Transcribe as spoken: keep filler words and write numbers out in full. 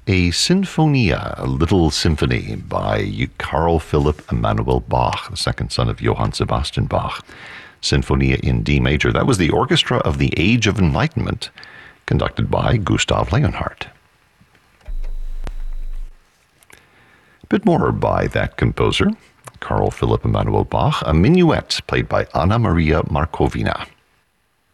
A Sinfonia, a little symphony by Carl Philipp Emanuel Bach, the second son of Johann Sebastian Bach. Sinfonia in D major. That was the Orchestra of the Age of Enlightenment, conducted by Gustav Leonhardt. A bit more by that composer, Carl Philipp Emanuel Bach, a minuet played by Anna Maria Markovina.